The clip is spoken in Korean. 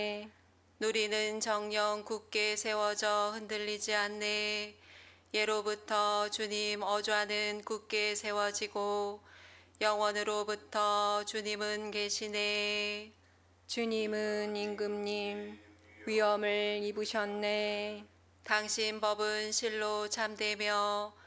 누리는 정령 굳게 세워져 흔들리지 않네. 예로부터 주님 어좌는 굳게 세워지고 영원으로부터 주님은 계시네. 주님은 임금님 위엄을 입으셨네. 당신 법은 실로 참되며